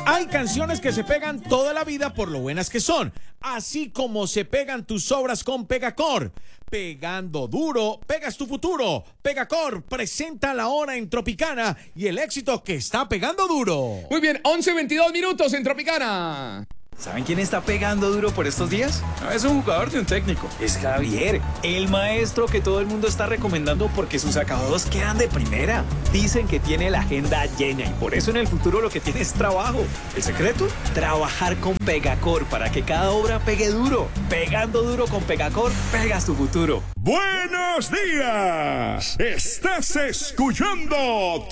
Hay canciones que se pegan toda la vida por lo buenas que son, así como se pegan tus obras con Pegacor. Pegando duro, pegas tu futuro. Pegacor presenta la hora en Tropicana y el éxito que está pegando duro. Muy bien, 11:22 minutos en Tropicana. ¿Saben quién está pegando duro por estos días? No es un jugador ni un técnico, es Javier, el maestro que todo el mundo está recomendando porque sus acabados quedan de primera. Dicen que tiene la agenda llena y por eso en el futuro lo que tiene es trabajo. ¿El secreto? Trabajar con Pegacor para que cada obra pegue duro. Pegando duro con Pegacor, pegas tu futuro. ¡Buenos días! Estás escuchando